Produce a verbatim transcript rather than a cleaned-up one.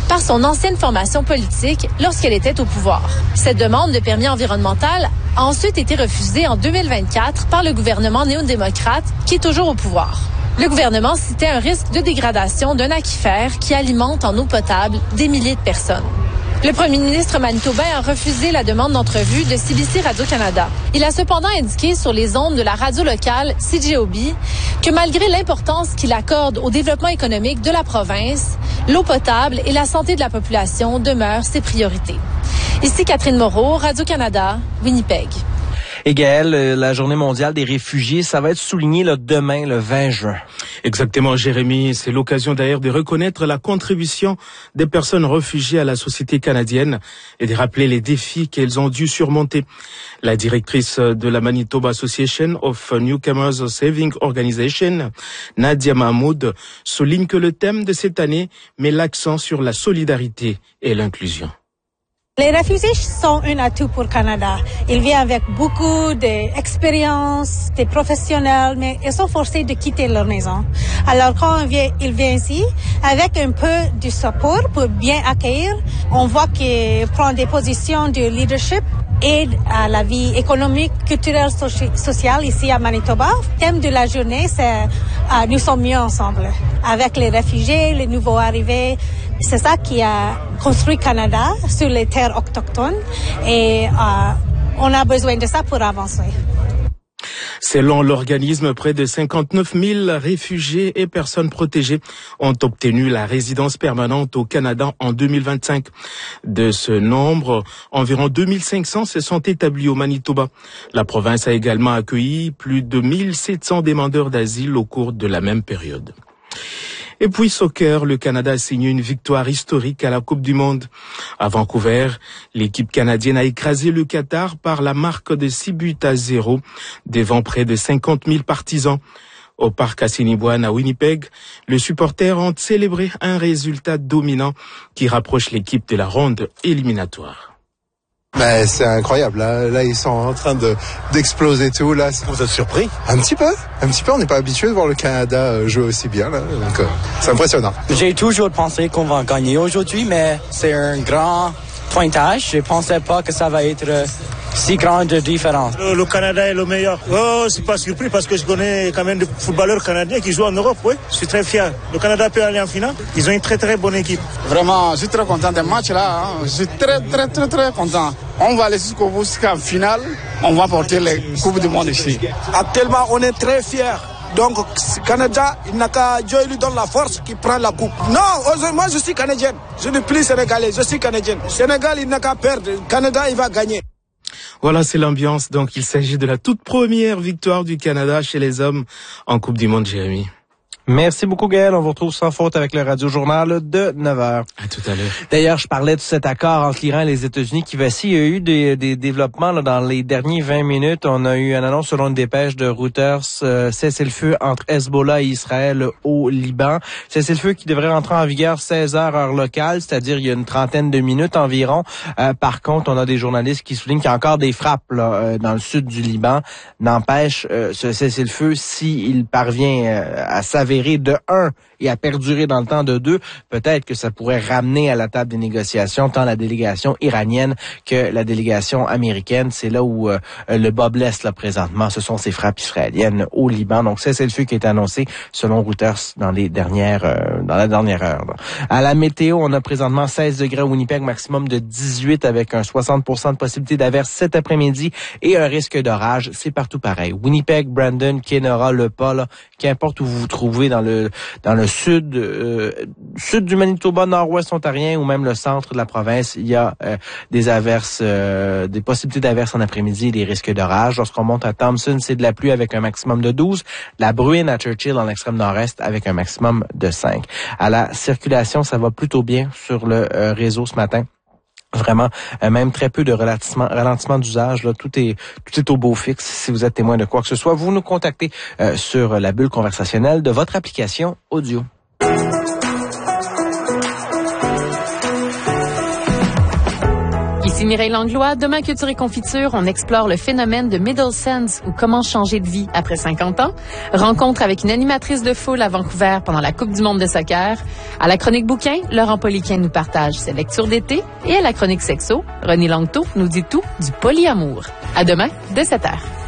par son ancienne formation politique lorsqu'elle était au pouvoir. Cette demande de permis environnemental a ensuite été refusée en deux mille vingt-quatre par le gouvernement néo-démocrate qui est toujours au pouvoir. Le gouvernement citait un risque de dégradation d'un aquifère qui alimente en eau potable des milliers de personnes. Le premier ministre manitobain a refusé la demande d'entrevue de C B C Radio-Canada. Il a cependant indiqué sur les ondes de la radio locale C J O B que malgré l'importance qu'il accorde au développement économique de la province, l'eau potable et la santé de la population demeurent ses priorités. Ici Catherine Moreau, Radio-Canada, Winnipeg. Et Gaël, la Journée mondiale des réfugiés, ça va être souligné là, demain, le vingt juin. Exactement, Jérémy. C'est l'occasion d'ailleurs de reconnaître la contribution des personnes réfugiées à la société canadienne et de rappeler les défis qu'elles ont dû surmonter. La directrice de la Manitoba Association of Newcomers Saving Organization, Nadia Mahmoud, souligne que le thème de cette année met l'accent sur la solidarité et l'inclusion. Les réfugiés sont un atout pour le Canada. Ils viennent avec beaucoup d'expérience, des professionnels, mais ils sont forcés de quitter leur maison. Alors quand ils viennent, ils viennent ici, avec un peu de support pour bien accueillir, on voit qu'ils prennent des positions de leadership, aide à la vie économique, culturelle, soci- sociale ici à Manitoba. Le thème de la journée, c'est euh, nous sommes mieux ensemble. Avec les réfugiés, les nouveaux arrivés, c'est ça qui a construit le Canada sur les terres autochtones et euh, on a besoin de ça pour avancer. Selon l'organisme, près de cinquante-neuf mille réfugiés et personnes protégées ont obtenu la résidence permanente au Canada en deux mille vingt-cinq. De ce nombre, environ deux mille cinq cents se sont établis au Manitoba. La province a également accueilli plus de mille sept cents demandeurs d'asile au cours de la même période. Et puis soccer, le Canada a signé une victoire historique à la Coupe du Monde. À Vancouver, l'équipe canadienne a écrasé le Qatar par la marque de six buts à zéro devant près de cinquante mille partisans. Au parc Assiniboine à Winnipeg, les supporters ont célébré un résultat dominant qui rapproche l'équipe de la ronde éliminatoire. Mais c'est incroyable, là, là ils sont en train de d'exploser tout, là. Vous êtes surpris? Un petit peu, un petit peu, on n'est pas habitué de voir le Canada jouer aussi bien, là, donc euh, c'est impressionnant. J'ai toujours pensé qu'on va gagner aujourd'hui, mais c'est un grand pointage. Je pensais pas que ça va être euh, si grande différence. Le, le Canada est le meilleur. Oh, je suis pas surpris parce que je connais quand même des footballeurs canadiens qui jouent en Europe, oui. Je suis très fier. Le Canada peut aller en finale. Ils ont une très très bonne équipe. Vraiment, je suis très content des matchs là. Hein. Je suis très très très très content. On va aller jusqu'au bout, jusqu'en finale. On va porter les Coupes du Monde ici. Actuellement, on est très fiers. Donc, Canada, il n'a qu'à Dieu lui donne la force qui prend la coupe. Non, moi je suis canadienne. Je ne suis plus sénégalais, je suis canadienne. Sénégal, il n'a qu'à perdre. Canada, il va gagner. Voilà, c'est l'ambiance. Donc, il s'agit de la toute première victoire du Canada chez les hommes en Coupe du Monde, Jérémy. Merci beaucoup, Gaël. On vous retrouve sans faute avec le Radio-Journal de neuf heures. À tout à l'heure. D'ailleurs, je parlais de cet accord entre l'Iran et les États-Unis qui va si il y a eu des, des développements là, dans les derniers vingt minutes. On a eu une annonce selon une dépêche de Reuters, euh, cessez-le-feu entre Hezbollah et Israël au Liban. Cessez-le-feu qui devrait rentrer en vigueur seize heures heure locale, c'est-à-dire il y a une trentaine de minutes environ. Euh, par contre, on a des journalistes qui soulignent qu'il y a encore des frappes là, euh, dans le sud du Liban. N'empêche, euh, ce cessez-le-feu, s'il parvient euh, à s'avérer de un et à perdurer dans le temps de deux, peut-être que ça pourrait ramener à la table des négociations tant la délégation iranienne que la délégation américaine. C'est là où euh, le bas blesse là présentement. Ce sont ces frappes israéliennes au Liban. Donc c'est le feu qui est annoncé selon Reuters dans les dernières euh, dans la dernière heure. Là. À la météo, on a présentement seize degrés à Winnipeg, maximum de dix-huit avec un soixante pour cent de possibilité d'averse cet après-midi et un risque d'orage. C'est partout pareil. Winnipeg, Brandon, Kenora, Le Pas, là, qu'importe où vous vous trouvez dans le dans le sud euh, sud du Manitoba, nord-ouest ontarien ou même le centre de la province, il y a euh, des averses, euh, des possibilités d'averses en après-midi et des risques d'orage. Lorsqu'on monte à Thompson, c'est de la pluie avec un maximum de douze, la bruine à Churchill dans l'extrême nord-est avec un maximum de cinq. À la circulation, ça va plutôt bien sur le euh, réseau ce matin. Vraiment, euh, même très peu de ralentissement, ralentissement d'usage. Là, tout est tout est au beau fixe. Si vous êtes témoin de quoi que ce soit, vous nous contactez euh, sur la bulle conversationnelle de votre application audio. Ici Mireille Langlois. Demain, Culture et Confiture, on explore le phénomène de middle sense ou comment changer de vie après cinquante ans. Rencontre avec une animatrice de foule à Vancouver pendant la Coupe du monde de soccer. À la chronique bouquin, Laurent Poliquin nous partage ses lectures d'été. Et à la chronique sexo, René Langto nous dit tout du polyamour. À demain, de sept heures.